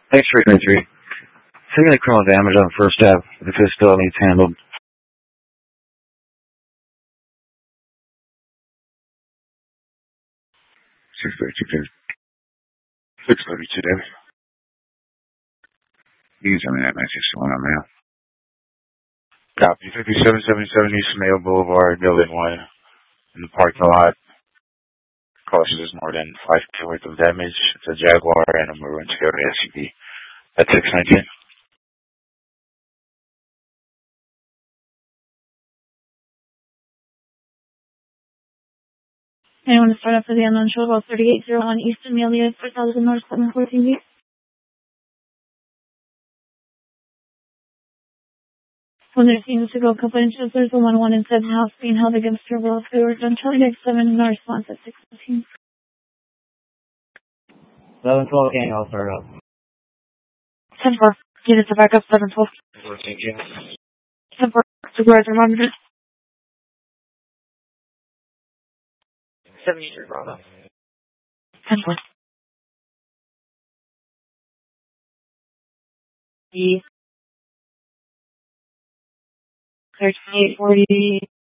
Thanks for 23. Significant criminal damage on the first step. The fifth still needs handled. 632. 632, David. You can tell me that message going on now. Copy. 5777 East Mayo Boulevard, Building 1. In the parking lot. Causes more than 5K worth of damage. It's a Jaguar and a maroon Toyota SUV. At 619. I want to start off with the unknown show about 3801 East Amelia, 4000 North 714 B. When they're seen to go a couple inches, there's a 1-1 inside the house being held against her will. They were done Charlie X 7 in our response at 6:15. 712 gang, I'll start up. 10-4. Units to back up 712. 14 King. 10-4. Supervisor monitor. 73 Bravo. 10-4. E. 3840.